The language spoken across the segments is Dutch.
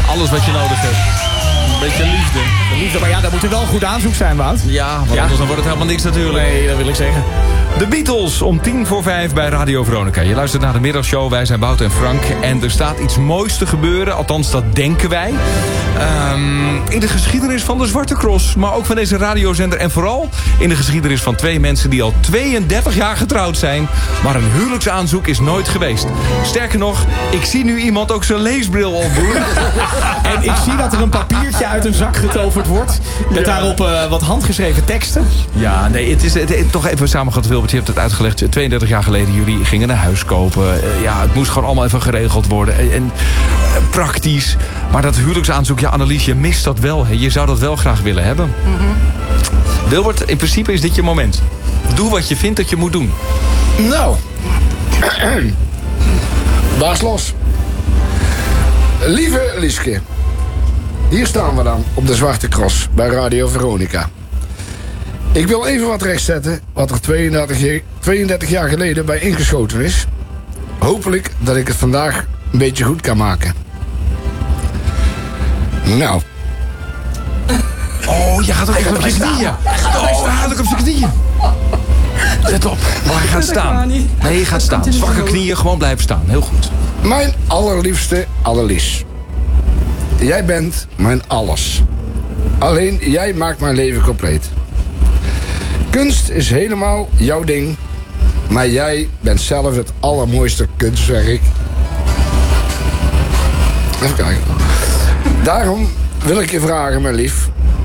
Alles wat je nodig hebt. Een beetje liefde. Maar ja, dat moet er wel een goed aanzoek zijn, Wout. Ja, want anders dan wordt het helemaal niks natuurlijk. Nee, dat wil ik zeggen. De Beatles om 5:10 bij Radio Veronica. Je luistert naar de middagshow. Wij zijn Wout en Frank. En er staat iets moois te gebeuren. Althans, dat denken wij. In de geschiedenis van de Zwarte Cross. Maar ook van deze radiozender. En vooral in de geschiedenis van twee mensen die al 32 jaar getrouwd zijn. Maar een huwelijksaanzoek is nooit geweest. Sterker nog, ik zie nu iemand ook zijn leesbril opdoen. En ik zie dat er een papiertje uit een zak getoverd wordt. Met daarop wat handgeschreven teksten. Ja, nee, het is toch even samengevat, Wilbert. Je hebt het uitgelegd. 32 jaar geleden, jullie gingen een huis kopen. Ja, het moest gewoon allemaal even geregeld worden. En praktisch. Maar dat huwelijksaanzoek, ja, Annelies, je mist dat wel. Hè. Je zou dat wel graag willen hebben. Wilbert, in principe is dit je moment. Doe wat je vindt dat je moet doen. Nou. Baas los. Lieve Lieske. Hier staan we dan op de Zwarte Cross bij Radio Veronica. Ik wil even wat rechtzetten wat er 32 jaar geleden bij ingeschoten is. Hopelijk dat ik het vandaag een beetje goed kan maken. Nou. Oh, je gaat ook echt op je knieën. Hij gaat ook op zijn knieën. Let op. Maar hij gaat staan. Nee, je gaat staan. Zwakke knieën, gewoon blijven staan. Heel goed. Mijn allerliefste Annelies. Jij bent mijn alles. Alleen jij maakt mijn leven compleet. Kunst is helemaal jouw ding. Maar jij bent zelf het allermooiste kunstwerk. Even kijken. Daarom wil ik je vragen, mijn lief.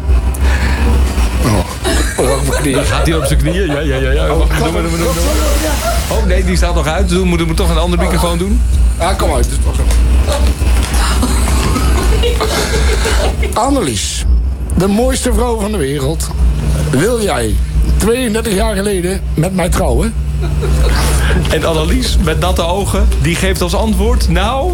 Gaat hij op zijn knieën? Ja. Doe maar. Oh nee, die staat nog uit. Moeten we toch een andere microfoon doen? Ja, kom uit. Het is toch zo. Annelies, de mooiste vrouw van de wereld. Wil jij 32 jaar geleden met mij trouwen? En Annelies, met natte ogen, die geeft als antwoord, nou...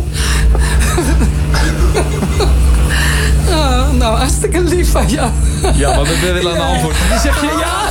Oh, nou, hartstikke lief van jou. Ja, maar we willen een antwoord. Dan zeg je ja.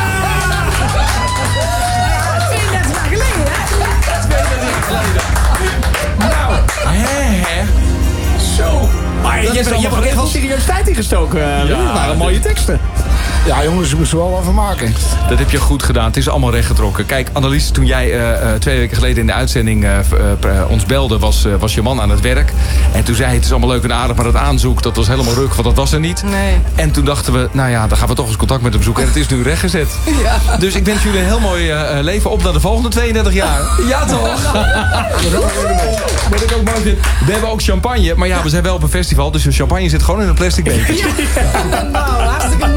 32 jaar geleden, hè? 32 jaar geleden. Nou, hè. Zo. Maar je hebt er echt wel serieus tijd in gestoken. Dat waren mooie teksten. Ja, jongens, we moesten wel wat van maken. Dat heb je goed gedaan. Het is allemaal rechtgetrokken. Kijk, Annelies, toen jij 2 weken geleden in de uitzending ons belde... was je man aan het werk. En toen zei hij, het is allemaal leuk en aardig... maar dat aanzoek, dat was helemaal ruk, want dat was er niet. Nee. En toen dachten we, nou ja, dan gaan we toch eens contact met hem zoeken. En het is nu rechtgezet. Ja. Dus ik wens jullie een heel mooi leven op naar de volgende 32 jaar. Ja, toch? Wat ik ook mooi vind. We hebben ook champagne. Maar ja, we zijn wel op een festival. Dus de champagne zit gewoon in een plastic beker. Nou, hartstikke